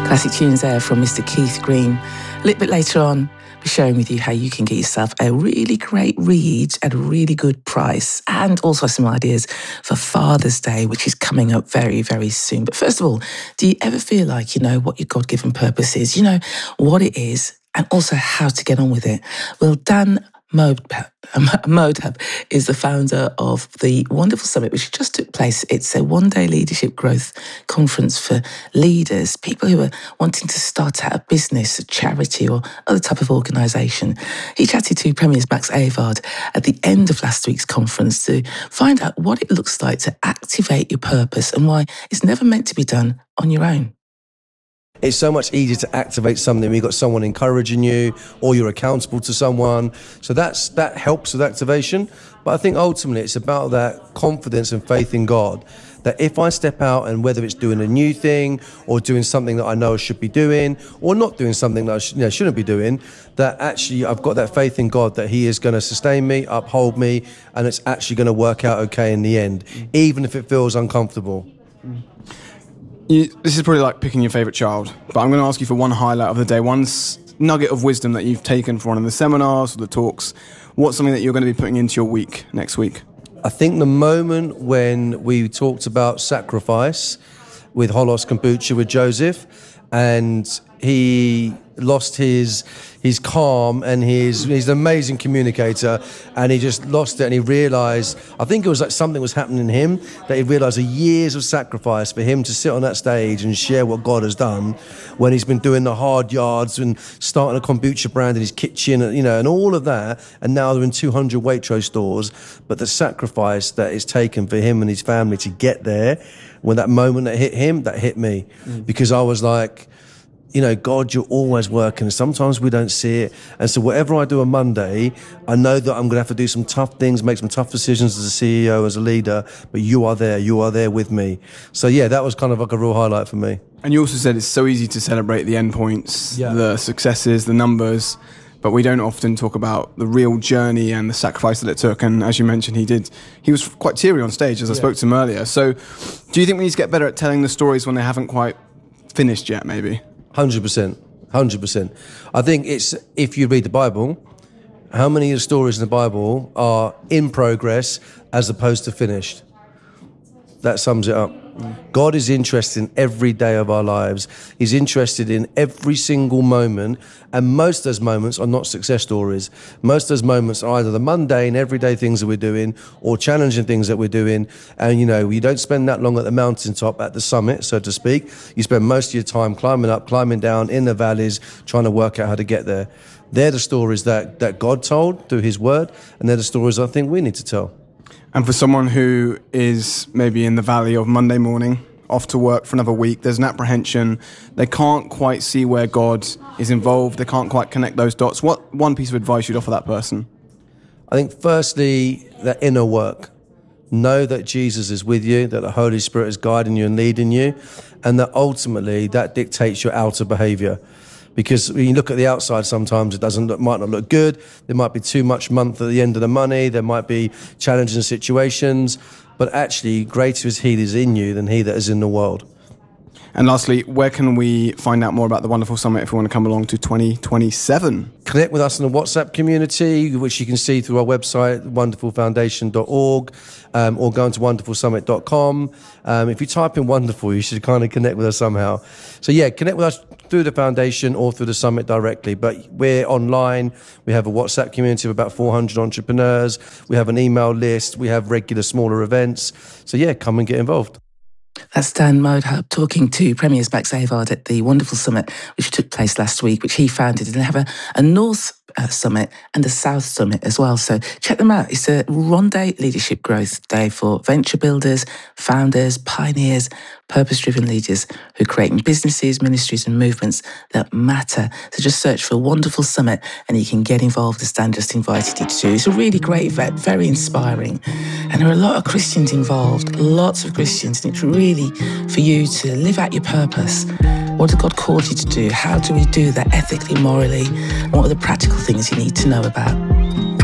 Classic tunes there from Mr. Keith Green. A little bit later on, I'll be sharing with you how you can get yourself a really great read at a really good price, and also some ideas for Father's Day, which is coming up very, very soon. But first of all, do you ever feel like you know what your God-given purpose is? You know what it is, and also how to get on with it? Well, Dan Modhab is the founder of the Wonderful Summit, which just took place. It's a one-day leadership growth conference for leaders, people who are wanting to start out a business, a charity or other type of organisation. He chatted to Premier's Max Avard at the end of last week's conference to find out what it looks like to activate your purpose and why it's never meant to be done on your own. It's so much easier to activate something when you've got someone encouraging you or you're accountable to someone. So that helps with activation. But I think ultimately it's about that confidence and faith in God, that if I step out and whether it's doing a new thing or doing something that I know I should be doing or not doing something that I shouldn't be doing, that actually I've got that faith in God that He is going to sustain me, uphold me, and it's actually going to work out okay in the end, even if it feels uncomfortable. This is probably like picking your favourite child, but I'm going to ask you for one highlight of the day, one nugget of wisdom that you've taken from one of the seminars or the talks. What's something that you're going to be putting into your week next week? I think the moment when we talked about sacrifice with Holos Kombucha with Joseph, and he lost his calm, and he's an amazing communicator, and he just lost it, and he realised, I think it was like something was happening in him, that he realised the years of sacrifice for him to sit on that stage and share what God has done when he's been doing the hard yards and starting a kombucha brand in his kitchen, and all of that, and now they're in 200 Waitrose stores, but the sacrifice that is taken for him and his family to get there, when that moment that hit him, that hit me, because I was like, God, you're always working. Sometimes we don't see it. And so whatever I do on Monday, I know that I'm going to have to do some tough things, make some tough decisions as a CEO, as a leader, but you are there with me. So yeah, that was kind of like a real highlight for me. And you also said it's so easy to celebrate the endpoints, the successes, the numbers, but we don't often talk about the real journey and the sacrifice that it took. And as you mentioned, he was quite teary on stage, as I spoke to him earlier. So do you think we need to get better at telling the stories when they haven't quite finished yet, maybe? 100%. I think it's, if you read the Bible, how many of the stories in the Bible are in progress as opposed to finished? That sums it up. God is interested in every day of our lives. He's interested in every single moment, and most of those moments are not success stories. Most of those moments are either the mundane, everyday things that we're doing or challenging things that we're doing. And, you don't spend that long at the mountaintop, at the summit, so to speak. You spend most of your time climbing up, climbing down, in the valleys, trying to work out how to get there. They're the stories that God told through His Word, and they're the stories I think we need to tell. And for someone who is maybe in the valley of Monday morning, off to work for another week, there's an apprehension, they can't quite see where God is involved, they can't quite connect those dots. What one piece of advice you'd offer that person? I think firstly, that inner work. Know that Jesus is with you, that the Holy Spirit is guiding you and leading you, and that ultimately that dictates your outer behaviour. Because when you look at the outside, sometimes it might not look good. There might be too much month at the end of the money. There might be challenging situations. But actually, greater is He that is in you than he that is in the world. And lastly, where can we find out more about the Wonderful Summit if we want to come along to 2027? Connect with us in the WhatsApp community, which you can see through our website, wonderfulfoundation.org, or go into wonderfulsummit.com. If you type in wonderful, you should kind of connect with us somehow. So yeah, connect with us through the foundation or through the summit directly. But we're online. We have a WhatsApp community of about 400 entrepreneurs. We have an email list. We have regular smaller events. So yeah, come and get involved. That's Dan Modhab talking to Premier's Max Avard at the Wonderful Summit, which took place last week, which he founded, and they have a North Summit and a South Summit as well. So check them out. It's a one-day leadership growth day for venture builders, founders, pioneers, purpose-driven leaders who are creating businesses, ministries and movements that matter. So just search for Wonderful Summit and you can get involved, as Dan just invited you to do. It's a really great event, very inspiring. And there are a lot of Christians involved, lots of Christians, and it's really for you to live out your purpose. What has God called you to do? How do we do that ethically, morally? And what are the practical things you need to know about?